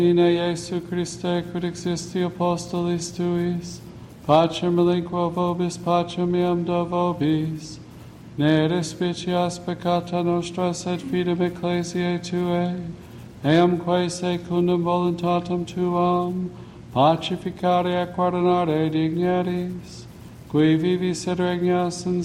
In Iesu Christe, quid existi apostolis tuis, pacem relinquo vobis, pacem meam do vobis, ne respicias peccata nostra, sed fidem ecclesiae Tuae, eam quae secundum voluntatem Tuam, pacificare et guardinare digneris, qui vivis et regnas in